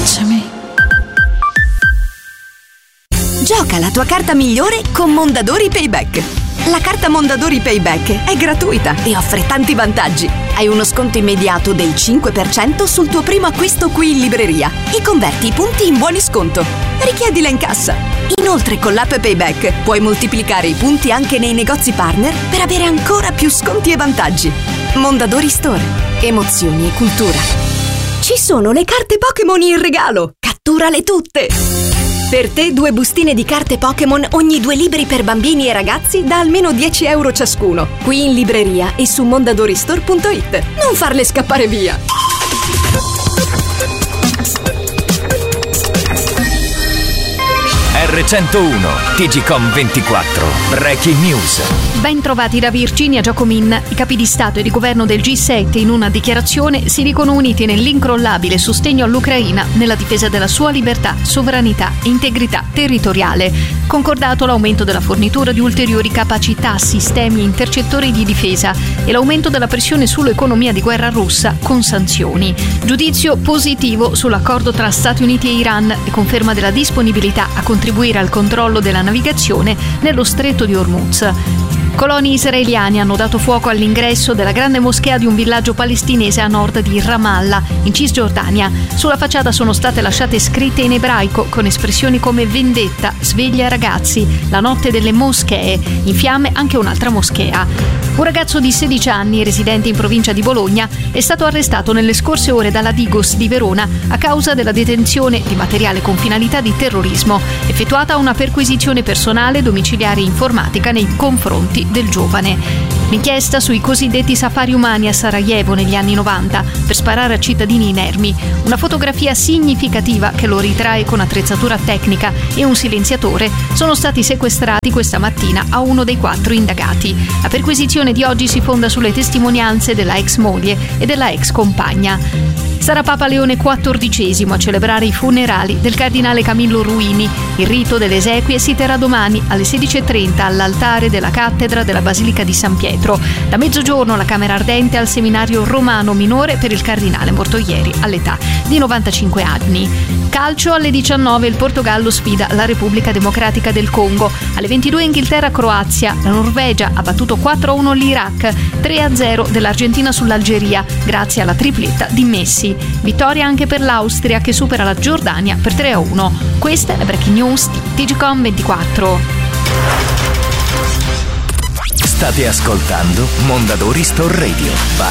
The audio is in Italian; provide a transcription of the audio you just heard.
Abbracciami. Gioca la tua carta migliore con Mondadori Payback. La carta Mondadori Payback è gratuita e offre tanti vantaggi. Hai uno sconto immediato del 5% sul tuo primo acquisto qui in libreria e converti i punti in buoni sconto. Richiedila in cassa. Inoltre con l'app Payback puoi moltiplicare i punti anche nei negozi partner per avere ancora più sconti e vantaggi. Mondadori Store. Emozioni e cultura. Ci sono le carte Pokémon in regalo. Catturale tutte! Per te 2 bustine di carte Pokémon ogni 2 libri per bambini e ragazzi da almeno 10 euro ciascuno. Qui in libreria e su mondadoristore.it. Non farle scappare via! R101 TGcom 24 Breaking News. Ben trovati da Virginia Giacomin. I capi di Stato e di governo del G7 in una dichiarazione si dicono uniti nell'incrollabile sostegno all'Ucraina nella difesa della sua libertà, sovranità e integrità territoriale. Concordato l'aumento della fornitura di ulteriori capacità, sistemi e intercettori di difesa e l'aumento della pressione sull'economia di guerra russa con sanzioni. Giudizio positivo sull'accordo tra Stati Uniti e Iran e conferma della disponibilità a contribuire al controllo della navigazione nello stretto di Hormuz. Coloni israeliani hanno dato fuoco all'ingresso della grande moschea di un villaggio palestinese a nord di Ramallah, in Cisgiordania. Sulla facciata sono state lasciate scritte in ebraico con espressioni come vendetta, sveglia ragazzi, la notte delle moschee, in fiamme anche un'altra moschea. Un ragazzo di 16 anni, residente in provincia di Bologna, è stato arrestato nelle scorse ore dalla Digos di Verona a causa della detenzione di materiale con finalità di terrorismo. Effettuata una perquisizione personale, domiciliare e informatica nei confronti del giovane. L'inchiesta sui cosiddetti safari umani a Sarajevo negli anni 90 per sparare a cittadini inermi. Una fotografia significativa che lo ritrae con attrezzatura tecnica e un silenziatore sono stati sequestrati questa mattina a uno dei 4 indagati. La perquisizione di oggi si fonda sulle testimonianze della ex moglie e della ex compagna. Sarà Papa Leone XIV a celebrare i funerali del cardinale Camillo Ruini. Il rito delle esequie si terrà domani alle 16:30 all'altare della cattedra della Basilica di San Pietro. Da mezzogiorno la Camera Ardente al seminario romano minore per il cardinale morto ieri all'età di 95 anni. Calcio alle 19 il Portogallo sfida la Repubblica Democratica del Congo. Alle 22 Inghilterra-Croazia. La Norvegia ha battuto 4-1 l'Iraq, 3-0 dell'Argentina sull'Algeria grazie alla tripletta di Messi. Vittoria anche per l'Austria che supera la Giordania per 3-1. Questa è la Breaking News di TGcom 24. State ascoltando Mondadori Store Radio by